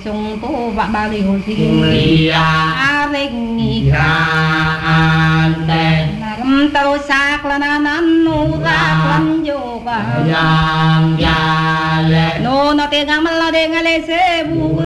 sung tu và ba li hồ si a ring ni nam tao sak la na nan nu ra lan yo ba no no te gamal la de ngale se bu